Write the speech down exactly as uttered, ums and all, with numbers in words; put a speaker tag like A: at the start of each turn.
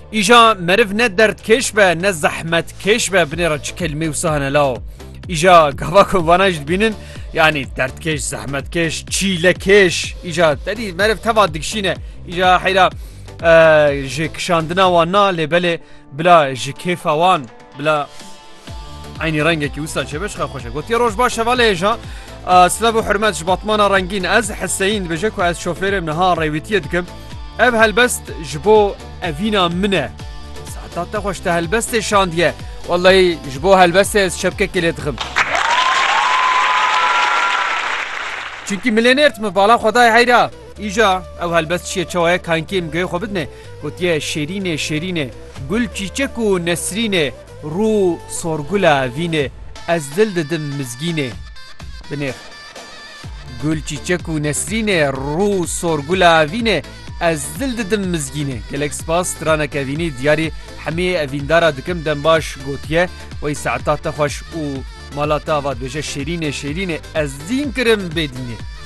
A: ایجا مرف نه دردکش به نه زحمتکش به بنه را چه کلمه و سهنه لاو ایجا گوا کنواناش بینن یعنی دردکش زحمتکش چیلکش ایجا دادی مرف توا دکشینه ایجا حیلا جه کشاندنا وانا لبله بلا جه کیف وان بلا عینی رنگه که وستان چه بش خیلی خوشه گوتی روش باشه ولی ایجا سلام و حرمت جباطمانا رنگین از حسین بجه که از شوفیرم نها ریویتیه دکم اف هلبست جبو اوینا منه ساعتات خوشت هلبست شاندیه والله جبو هلبست از شبکه کلی دخم چونکی مليونيرت مبالا خدای حیرا ایجا او هلبست چیه چوایه کانکی مگوی خو بدنه گوتیه شیرینه شیرینه گل چیچک و نسرینه رو سورگولا وینه از دل ددم مزگینه بنه گل چیچک و نسرینه رو سورگولا وینه از دل ددم مزگینه گلک سپاس ترانه کوینی دیاری همه اویندارا دکم دنباش گوتیه وی ساعتات خوش و مالاتا واد بشه شیرینه شیرینه از دین کرم بدینه